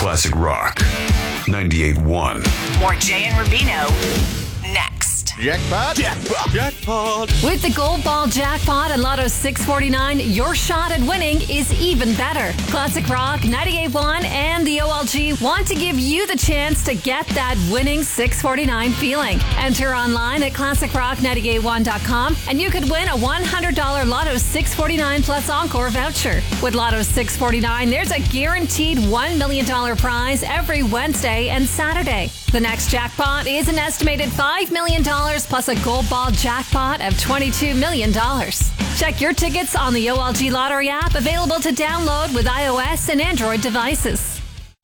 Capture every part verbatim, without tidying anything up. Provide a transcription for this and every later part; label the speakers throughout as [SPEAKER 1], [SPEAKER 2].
[SPEAKER 1] Classic Rock ninety-eight point one.
[SPEAKER 2] More Jay and Rubino next.
[SPEAKER 3] Jackpot?
[SPEAKER 4] Jackpot! Jackpot!
[SPEAKER 5] With the Gold Ball Jackpot and Lotto six forty-nine, your shot at winning is even better. Classic Rock ninety-eight point one and the O L G want to give you the chance to get that winning six forty-nine feeling. Enter online at classic rock nine eight one dot com and you could win a one hundred dollars Lotto six forty-nine plus Encore voucher. With Lotto six forty-nine, there's a guaranteed one million dollars prize every Wednesday and Saturday. The next jackpot is an estimated five million dollars plus a Gold Ball jackpot of twenty-two million dollars. Check your tickets on the O L G Lottery app, available to download with iOS and Android devices.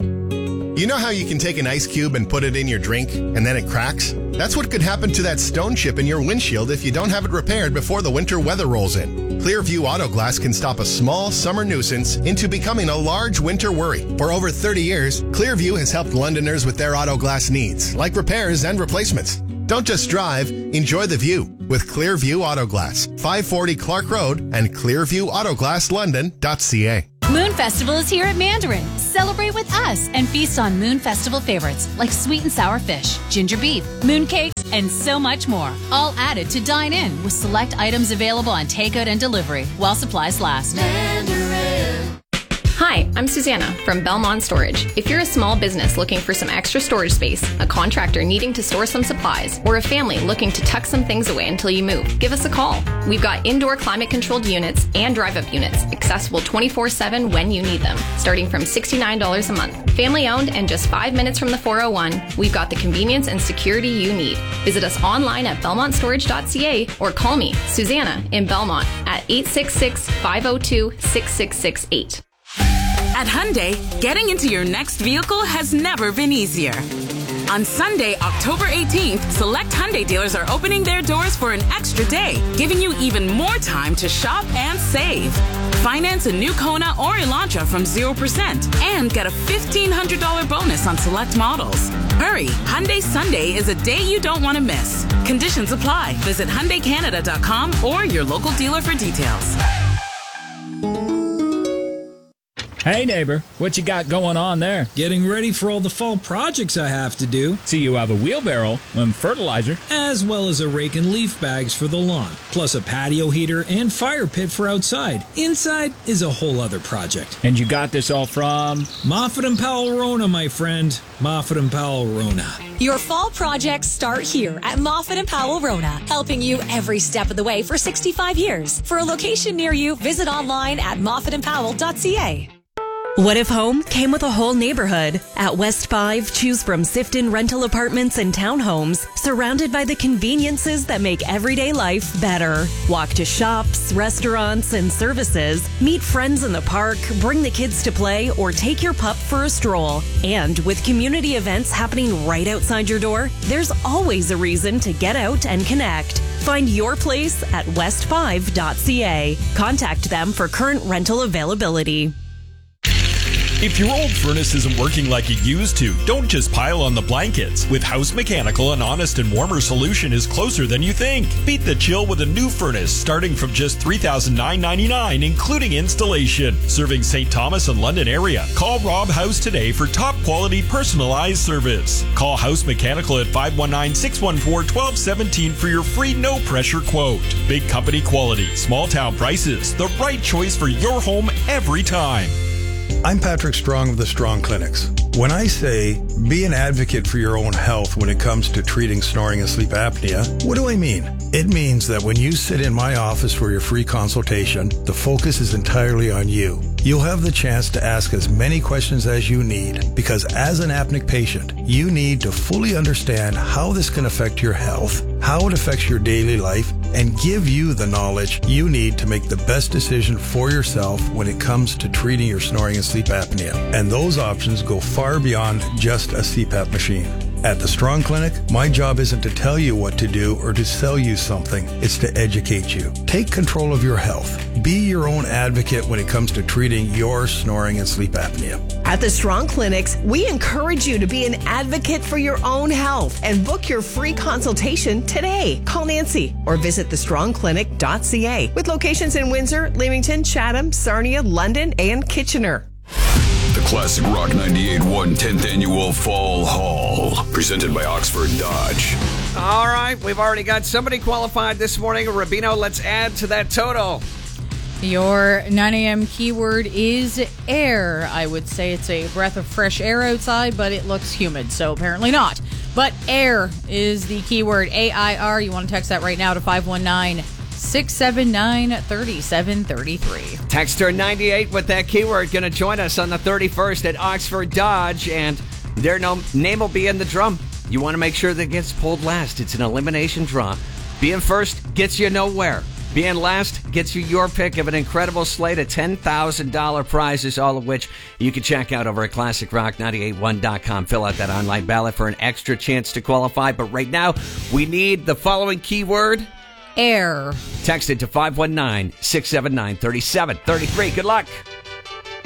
[SPEAKER 3] You know how you can take an ice cube and put it in your drink and then it cracks? That's what could happen to that stone chip in your windshield if you don't have it repaired before the winter weather rolls in. Clearview Auto Glass can stop a small summer nuisance into becoming a large winter worry. For over thirty years, Clearview has helped Londoners with their auto glass needs, like repairs and replacements. Don't just drive, enjoy the view with Clearview Auto Glass, five forty Clark Road and clearview auto glass london dot c a.
[SPEAKER 6] Moon Festival is here at Mandarin. Celebrate with us and feast on Moon Festival favorites like sweet and sour fish, ginger beef, moon cakes, and so much more. All added to dine in with select items available on takeout and delivery while supplies last.
[SPEAKER 7] Mandarin. Hi, I'm Susanna from Belmont Storage. If you're a small business looking for some extra storage space, a contractor needing to store some supplies, or a family looking to tuck some things away until you move, give us a call. We've got indoor climate-controlled units and drive-up units, accessible twenty-four seven when you need them, starting from sixty-nine dollars a month. Family-owned and just five minutes from the four oh one, we've got the convenience and security you need. Visit us online at belmont storage dot c a or call me, Susanna, in Belmont at eight six six, five oh two, six six six eight.
[SPEAKER 2] At Hyundai, getting into your next vehicle has never been easier. On Sunday, October eighteenth, select Hyundai dealers are opening their doors for an extra day, giving you even more time to shop and save. Finance a new Kona or Elantra from zero percent and get a fifteen hundred dollars bonus on select models. Hurry, Hyundai Sunday is a day you don't want to miss. Conditions apply. Visit Hyundai Canada dot com or your local dealer for details.
[SPEAKER 8] Hey neighbor, what you got going on there?
[SPEAKER 9] Getting ready for all the fall projects I have to do.
[SPEAKER 8] See, you have a wheelbarrow and fertilizer.
[SPEAKER 9] As well as a rake and leaf bags for the lawn. Plus a patio heater and fire pit for outside. Inside is a whole other project.
[SPEAKER 8] And you got this all from?
[SPEAKER 9] Moffat and Powell Rona, my friend. Moffat and Powell Rona.
[SPEAKER 10] Your fall projects start here at Moffat and Powell Rona, helping you every step of the way for sixty-five years. For a location near you, visit online at moffat and powell dot c a.
[SPEAKER 11] What if home came with a whole neighborhood? At West five, choose from Sifton rental apartments and townhomes, surrounded by the conveniences that make everyday life better. Walk to shops, restaurants, and services. Meet friends in the park, bring the kids to play, or take your pup for a stroll. And with community events happening right outside your door, there's always a reason to get out and connect. Find your place at west five dot c a. Contact them for current rental availability.
[SPEAKER 12] If your old furnace isn't working like it used to, don't just pile on the blankets. With House Mechanical, an honest and warmer solution is closer than you think. Beat the chill with a new furnace starting from just three thousand nine hundred ninety-nine dollars, including installation. Serving Saint Thomas and London area. Call Rob House today for top quality personalized service. Call House Mechanical at five one nine, six one four, one two one seven for your free no pressure quote. Big company quality, small town prices, the right choice for your home every time.
[SPEAKER 13] I'm Patrick Strong of the Strong Clinics. When I say be an advocate for your own health when it comes to treating snoring and sleep apnea, what do I mean? It means that when you sit in my office for your free consultation, the focus is entirely on you. You'll have the chance to ask as many questions as you need, because as an apneic patient, you need to fully understand how this can affect your health, how it affects your daily life, and give you the knowledge you need to make the best decision for yourself when it comes to treating your snoring and sleep apnea. And those options go far beyond just a C PAP machine. At the Strong Clinic, my job isn't to tell you what to do or to sell you something. It's to educate you. Take control of your health. Be your own advocate when it comes to treating your snoring and sleep apnea.
[SPEAKER 14] At the Strong Clinics, we encourage you to be an advocate for your own health and book your free consultation today. Call Nancy or visit the strong clinic dot c a with locations in Windsor, Leamington, Chatham, Sarnia, London, and Kitchener.
[SPEAKER 1] The Classic Rock ninety-eight point one tenth Annual Fall Haul, presented by Oxford Dodge.
[SPEAKER 4] All right, we've already got somebody qualified this morning. Rubino, let's add to that total.
[SPEAKER 15] Your nine a.m. keyword is air. I would say it's a breath of fresh air outside, but it looks humid, so apparently not. But air is the keyword, A I R. You want to text that right now to five one nine, six seven nine, three seven three three.
[SPEAKER 4] Texter ninety-eight with that keyword going to join us on the thirty-first at Oxford Dodge, and their no- name will be in the drum. You want to make sure that it gets pulled last. It's an elimination draw. Being first gets you nowhere. Being last gets you your pick of an incredible slate of ten thousand dollars prizes, all of which you can check out over at classic rock nine eight one dot com. Fill out that online ballot for an extra chance to qualify. But right now, we need the following keyword.
[SPEAKER 15] Air.
[SPEAKER 4] Text it to five one nine, six seven nine, three seven three three. Good luck.